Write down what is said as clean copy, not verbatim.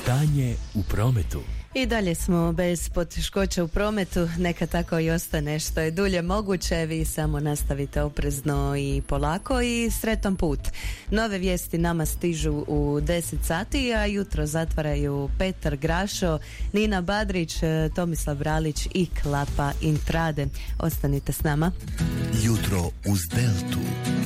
Stanje u prometu. I dalje smo bez poteškoća u prometu, neka tako i ostane što je dulje moguće, vi samo nastavite oprezno i polako i sretan put. Nove vijesti nama stižu u 10 sati, a jutro zatvaraju Petar Grašo, Nina Badrić, Tomislav Bralić i Klapa Intrade. Ostanite s nama. Jutro uz Deltu.